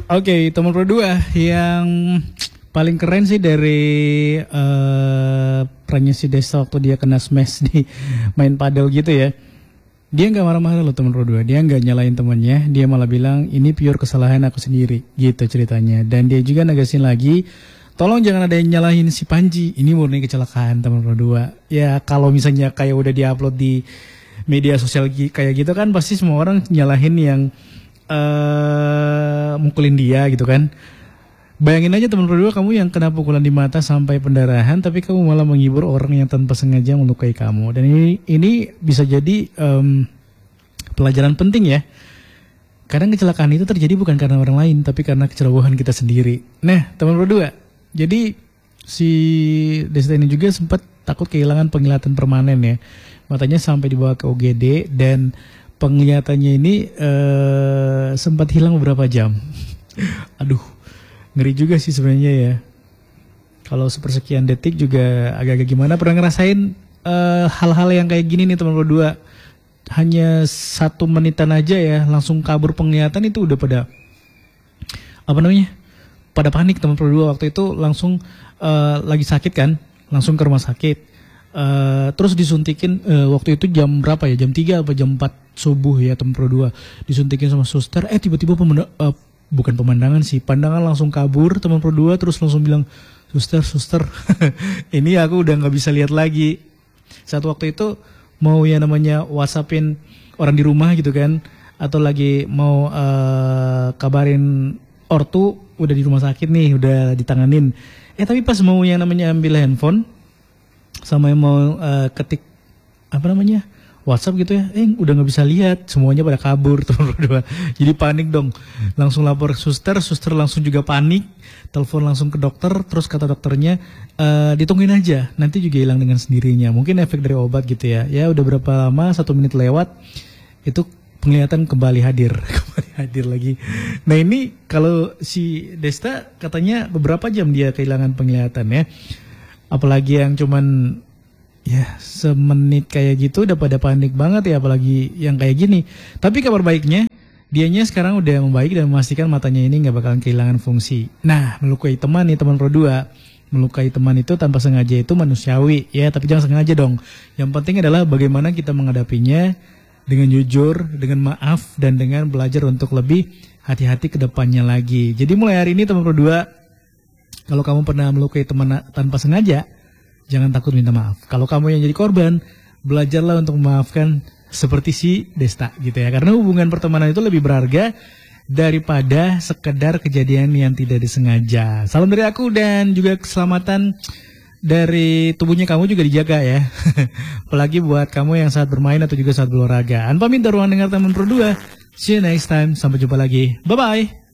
Oke, teman pro 2 yang paling keren sih dari perannya si Desta waktu dia kena smash di main padel gitu ya. Dia nggak marah-marah loh teman pro 2, dia nggak nyalain temannya, dia malah bilang ini pure kesalahan aku sendiri gitu ceritanya. Dan dia juga negasin lagi, tolong jangan ada yang nyalahin si Panji, ini murni kecelakaan teman pro 2. Ya kalau misalnya kayak udah diupload di media sosial kayak gitu kan pasti semua orang nyalahin yang mukulin dia gitu kan. Bayangin aja teman pro 2, kamu yang kena pukulan di mata sampai pendarahan, tapi kamu malah menghibur orang yang tanpa sengaja melukai kamu. Dan ini bisa jadi pelajaran penting ya. Kadang kecelakaan itu terjadi bukan karena orang lain, tapi karena kecerobohan kita sendiri. Nah, teman pro 2, jadi si Desta ini juga sempat takut kehilangan penglihatan permanen ya. Matanya sampai dibawa ke UGD dan penglihatannya ini sempat hilang beberapa jam. Aduh, ngeri juga sih sebenarnya ya. Kalau sepersekian detik juga agak-agak gimana. Pernah ngerasain hal-hal yang kayak gini nih teman pro 2. Hanya 1 menitan aja ya langsung kabur penglihatan, itu udah pada pada panik teman pro 2 waktu itu. Langsung lagi sakit kan, langsung ke rumah sakit. Terus disuntikin waktu itu jam berapa ya, jam 3 apa jam 4 subuh ya teman pro 2. Disuntikin sama suster, tiba-tiba bukan pemandangan sih, pandangan langsung kabur teman pro 2. Terus langsung bilang, suster ini aku udah gak bisa lihat lagi. Saat waktu itu mau yang namanya WhatsAppin orang di rumah gitu kan, atau lagi mau kabarin ortu udah di rumah sakit nih, udah ditanganin. Tapi pas mau yang namanya ambil handphone sama yang mau ketik WhatsApp gitu ya, udah nggak bisa lihat, semuanya pada kabur teman berdua. Jadi panik dong, langsung lapor ke suster langsung juga panik, telepon langsung ke dokter. Terus kata dokternya ditungguin aja, nanti juga hilang dengan sendirinya, mungkin efek dari obat gitu ya. Ya udah berapa lama, 1 menit lewat, itu penglihatan kembali hadir lagi. Nah ini kalau si Desta katanya beberapa jam dia kehilangan penglihatan ya. Apalagi yang cuman ya semenit kayak gitu udah pada panik banget ya, apalagi yang kayak gini. Tapi kabar baiknya, dianya sekarang udah membaik dan memastikan matanya ini nggak bakalan kehilangan fungsi. Nah, melukai teman nih teman pro 2. Melukai teman itu tanpa sengaja itu manusiawi ya, tapi jangan sengaja dong. Yang penting adalah bagaimana kita menghadapinya dengan jujur, dengan maaf, dan dengan belajar untuk lebih hati-hati ke depannya lagi. Jadi mulai hari ini teman pro 2, kalau kamu pernah melukai teman tanpa sengaja, jangan takut minta maaf. Kalau kamu yang jadi korban, belajarlah untuk memaafkan seperti si Desta gitu ya. Karena hubungan pertemanan itu lebih berharga daripada sekedar kejadian yang tidak disengaja. Salam dari aku, dan juga keselamatan dari tubuhnya kamu juga dijaga ya. Apalagi buat kamu yang saat bermain atau juga saat berolahraga. Pamit dari ruang dengar teman pro 2. See you next time. Sampai jumpa lagi. Bye-bye.